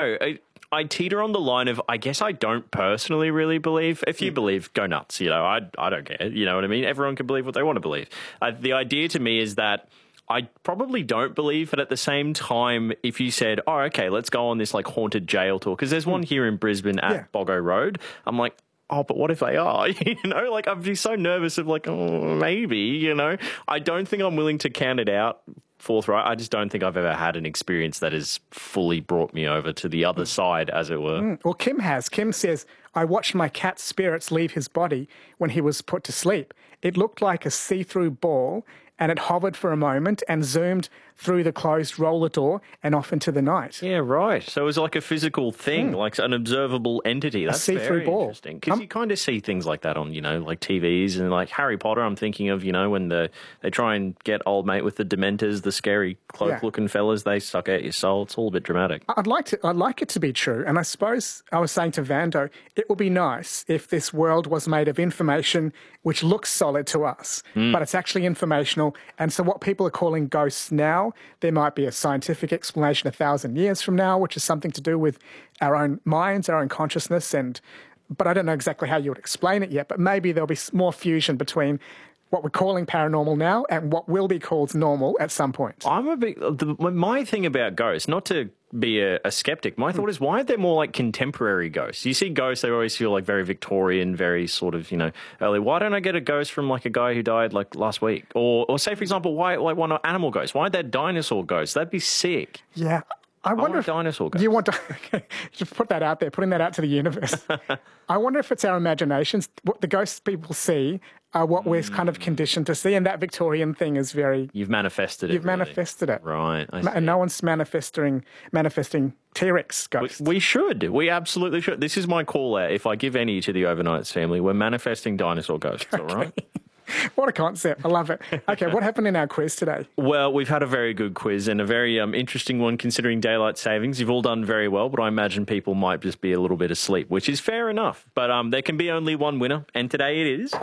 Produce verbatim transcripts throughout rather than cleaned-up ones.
know. I, I teeter on the line of, I guess I don't personally really believe. If you mm. believe, go nuts. You know, I, I don't care. You know what I mean? Everyone can believe what they want to believe. Uh, the idea to me is that I probably don't believe, but at the same time, if you said, oh, okay, let's go on this like haunted jail tour, because there's mm. one here in Brisbane at yeah. Boggo Road, I'm like, oh, but what if they are? You know, like I'd be so nervous of like, oh, maybe, you know. I don't think I'm willing to count it out forthright. I just don't think I've ever had an experience that has fully brought me over to the other mm. side, as it were. Mm. Well, Kim has. Kim says, I watched my cat's spirits leave his body when he was put to sleep. It looked like a see-through ball, and it hovered for a moment and zoomed through the closed roller door and off into the night. Yeah, right. So it was like a physical thing, mm. like an observable entity. That's a see-through very ball. Interesting. Because um, you kind of see things like that on, you know, like T Vs and like Harry Potter. I'm thinking of, you know, when the they try and get old mate with the Dementors, the scary cloak-looking yeah. fellas, they suck out your soul. It's all a bit dramatic. I'd like to. I'd like it to be true. And I suppose I was saying to Vando, it would be nice if this world was made of information which looks solid to us, mm. but it's actually informational. And so what people are calling ghosts now, there might be a scientific explanation a thousand years from now, which is something to do with our own minds, our own consciousness. And but I don't know exactly how you would explain it yet, but maybe there'll be more fusion between what we're calling paranormal now and what will be called normal at some point. I'm a big... The, my thing about ghosts, not to be a, a skeptic, my thought mm. is, why are there more like contemporary ghosts? You see ghosts, they always feel like very Victorian, very sort of, you know, early. Why don't I get a ghost from like a guy who died like last week? Or, or say, for example, why like why not animal ghosts? Why that dinosaur ghost? That'd be sick. Yeah. I wonder I want if dinosaur ghosts. You want to just put that out there, putting that out to the universe. I wonder if it's our imaginations. What the ghosts people see are what mm. we're kind of conditioned to see, and that Victorian thing is very. You've manifested it. You've really. manifested it, right? I see. And no one's manifesting manifesting T-Rex ghosts. We, we should. We absolutely should. This is my call out. If I give any to the Overnights family, we're manifesting dinosaur ghosts. Okay. All right. What a concept. I love it. Okay, what happened in our quiz today? Well, we've had a very good quiz and a very um, interesting one considering daylight savings. You've all done very well, but I imagine people might just be a little bit asleep, which is fair enough. But um, there can be only one winner, and today it is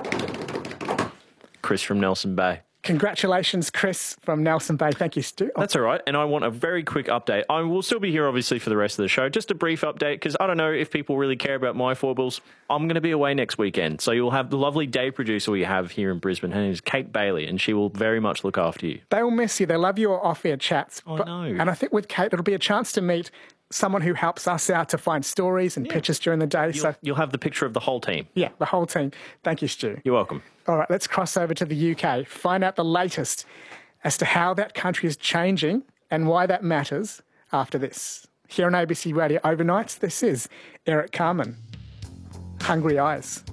Chris from Nelson Bay. Congratulations, Chris from Nelson Bay. Thank you, Stu. That's all right. And I want a very quick update. I will still be here, obviously, for the rest of the show. Just a brief update, because I don't know if people really care about my foibles. I'm going to be away next weekend. So you'll have the lovely day producer we have here in Brisbane. Her name is Kate Bailey, and she will very much look after you. They will miss you. They love your off-air chats. I but, know. And I think with Kate, it'll be a chance to meet someone who helps us out to find stories and yeah. pictures during the day. You'll, so you'll have the picture of the whole team. Yeah, the whole team. Thank you, Stu. You're welcome. All right, let's cross over to the U K, find out the latest as to how that country is changing and why that matters after this. Here on A B C Radio Overnights, this is Eric Carmen, Hungry Eyes.